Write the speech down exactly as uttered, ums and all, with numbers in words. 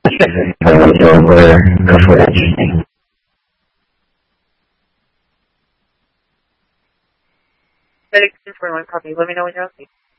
Medic for one copy. Let me know when you're okay.